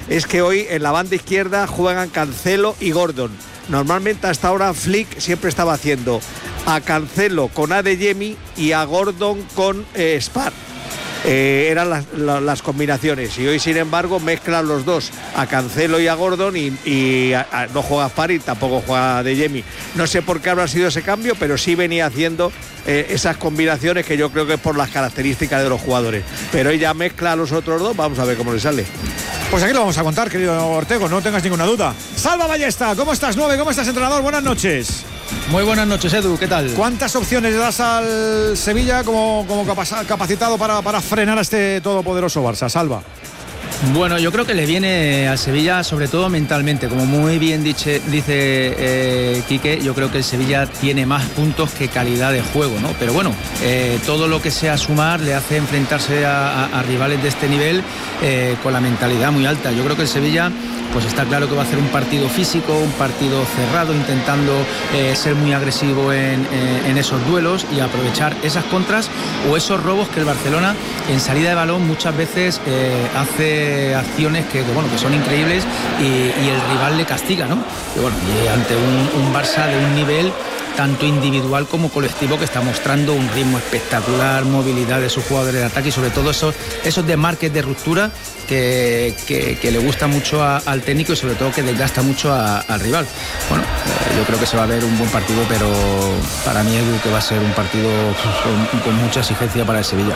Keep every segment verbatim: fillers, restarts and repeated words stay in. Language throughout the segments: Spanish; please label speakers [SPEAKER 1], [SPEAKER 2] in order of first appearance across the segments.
[SPEAKER 1] es que hoy en la banda izquierda juegan Cancelo y Gordon. Normalmente hasta ahora Flick siempre estaba haciendo a Cancelo con Adeyemi y a Gordon con eh, Spar. Eh, eran las, las, las combinaciones, y hoy sin embargo mezclan los dos, a Cancelo y a Gordon, y, y a, a, no juega Spar y tampoco juega Adeyemi. No sé por qué habrá sido ese cambio, pero sí venía haciendo eh, esas combinaciones, que yo creo que es por las características de los jugadores, pero hoy ya mezcla a los otros dos. Vamos a ver cómo le sale.
[SPEAKER 2] Pues aquí lo vamos a contar, querido Ortego, no tengas ninguna duda. Salva Ballesta, ¿cómo estás, nueve? ¿Cómo estás, entrenador? Buenas noches.
[SPEAKER 3] Muy buenas noches, Edu, ¿qué tal?
[SPEAKER 2] ¿Cuántas opciones le das al Sevilla como, como capacitado para, para frenar a este todopoderoso Barça? Salva.
[SPEAKER 3] Bueno, yo creo que le viene al Sevilla sobre todo mentalmente, como muy bien dice, dice eh, Quique. Yo creo que el Sevilla tiene más puntos que calidad de juego, ¿no? Pero bueno, eh, todo lo que sea sumar le hace enfrentarse a, a, a rivales de este nivel eh, con la mentalidad muy alta. Yo creo que el Sevilla, pues está claro que va a hacer un partido físico, un partido cerrado, intentando eh, ser muy agresivo en, en, en esos duelos y aprovechar esas contras o esos robos que el Barcelona en salida de balón muchas veces eh, hace acciones que, que, bueno, que son increíbles y, y el rival le castiga, ¿no? Y bueno, y ante un, un Barça de un nivel tanto individual como colectivo que está mostrando un ritmo espectacular, movilidad de sus jugadores de ataque y sobre todo esos, esos desmarques de ruptura que, que, que le gusta mucho a, al técnico y sobre todo que desgasta mucho a, al rival. Bueno, eh, yo creo que se va a ver un buen partido, pero para mí Edu, que va a ser un partido con, con mucha exigencia para el Sevilla.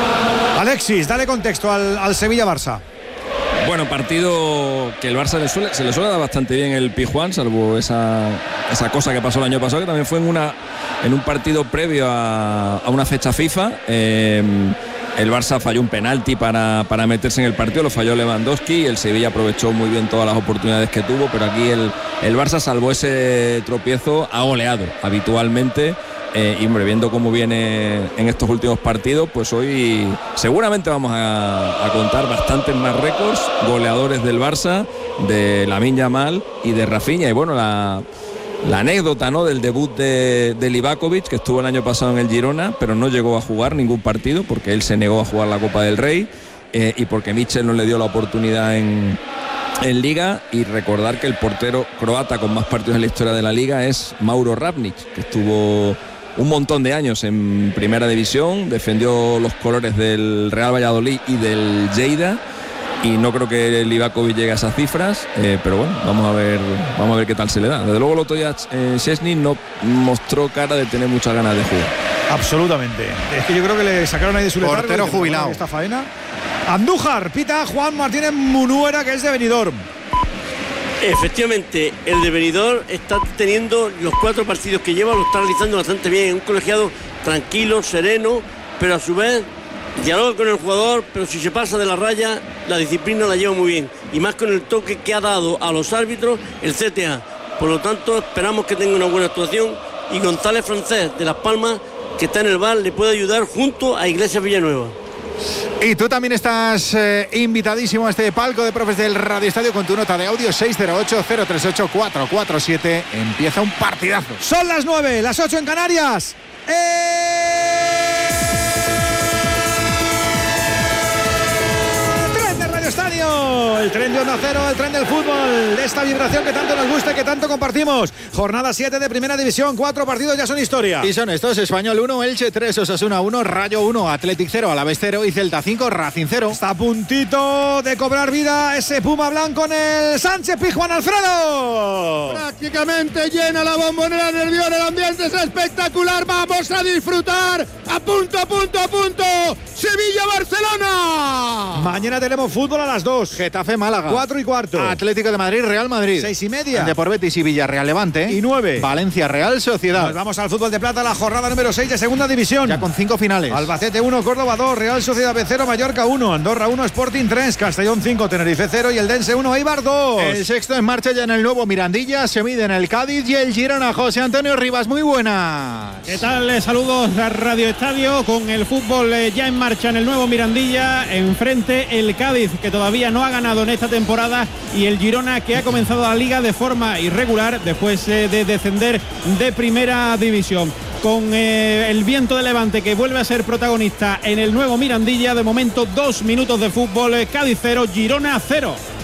[SPEAKER 2] Alexis, dale contexto al, al Sevilla-Barça.
[SPEAKER 4] Bueno, partido que el Barça le suele, se le suele dar bastante bien el Pizjuán, salvo esa, esa cosa que pasó el año pasado, que también fue en, una, en un partido previo a, a una fecha FIFA. Eh, el Barça falló un penalti para, para meterse en el partido, lo falló Lewandowski, y el Sevilla aprovechó muy bien todas las oportunidades que tuvo, pero aquí el, el Barça salvó ese tropiezo, ha goleado habitualmente. Eh, y hombre, viendo cómo viene en estos últimos partidos, pues hoy seguramente vamos a, a contar bastantes más récords, goleadores del Barça, de Lamine Yamal y de Rafinha. Y bueno, la, la anécdota, ¿no?, del debut de, de Livakovic, que estuvo el año pasado en el Girona, pero no llegó a jugar ningún partido porque él se negó a jugar la Copa del Rey eh, y porque Michel no le dio la oportunidad en... en Liga. Y recordar que el portero croata con más partidos en la historia de la Liga es Mauro Rapnic, que estuvo un montón de años en Primera División, defendió los colores del Real Valladolid y del Lleida, y no creo que Livakovic llegue a esas cifras, eh, pero bueno, vamos a ver vamos a ver qué tal se le da. Desde luego el otro día eh, Szczęsny no mostró cara de tener muchas ganas de jugar.
[SPEAKER 2] Absolutamente. Es que yo creo que le sacaron ahí de su letargo.
[SPEAKER 5] Portero jubilado.
[SPEAKER 2] Esta faena. Andújar, pita Juan Martínez Munuera, que es de Benidorm.
[SPEAKER 6] Efectivamente, el de Benidorm está teniendo los cuatro partidos que lleva, lo está realizando bastante bien. Un colegiado tranquilo, sereno, pero a su vez dialoga con el jugador, pero si se pasa de la raya, la disciplina la lleva muy bien. Y más con el toque que ha dado a los árbitros el C T A. Por lo tanto, esperamos que tenga una buena actuación. Y González Francés de Las Palmas, que está en el V A R, le puede ayudar junto a Iglesias Villanueva.
[SPEAKER 5] Y tú también estás eh, invitadísimo a este palco de profes del Radio Estadio con tu nota de audio seis cero ocho, cero tres ocho, cuatro cuatro siete. Empieza un partidazo.
[SPEAKER 2] Son las nueve, las ocho en Canarias. ¡Eh! ¡Tren de Radio Estadio! El tren de Onda Cero, el tren del fútbol. Esta vibración que tanto nos gusta y que tanto compartimos. Jornada siete de Primera División, cuatro partidos ya son historia.
[SPEAKER 5] Y son estos: Español uno, Elche tres, Osasuna uno, Rayo uno, Athletic cero, Alavés cero y Celta cinco, Racing cero.
[SPEAKER 2] Está a puntito de cobrar vida ese Puma blanco en el Sánchez Pizjuán, Alfredo.
[SPEAKER 7] Prácticamente llena la Bombonera del Nervión, el ambiente es espectacular, vamos a disfrutar. A punto, a punto, a punto. Sevilla-Barcelona.
[SPEAKER 2] Mañana tenemos fútbol a las dos.
[SPEAKER 5] Getafe-Málaga.
[SPEAKER 2] Cuatro y cuarto.
[SPEAKER 5] Atlético de Madrid, Real Madrid.
[SPEAKER 2] Seis y media.
[SPEAKER 5] El Depor Betis y Villarreal Levante.
[SPEAKER 2] Y nueve.
[SPEAKER 5] Valencia, Real Sociedad.
[SPEAKER 2] Nos vamos al fútbol de plata, la jornada número seis de Segunda División.
[SPEAKER 5] Ya con cinco finales.
[SPEAKER 2] Albacete uno, Córdoba dos, Real Sociedad B cero, Mallorca uno, Andorra uno, Sporting tres, Castellón cinco, Tenerife cero y el Dense uno, Eibar dos.
[SPEAKER 5] El sexto en marcha ya en el nuevo Mirandilla, se mide en el Cádiz y el Girona. José Antonio Rivas, muy buenas.
[SPEAKER 8] ¿Qué tal? Saludos a Radio Estadio con el fútbol ya en marcha en el nuevo Mirandilla. Enfrente el Cádiz, que todavía no ha ganado en esta temporada, y el Girona, que ha comenzado la liga de forma irregular después eh, de descender de Primera División. Con eh, el viento de levante que vuelve a ser protagonista en el nuevo Mirandilla. De momento dos minutos de fútbol, eh, Cádiz cero, Girona cero.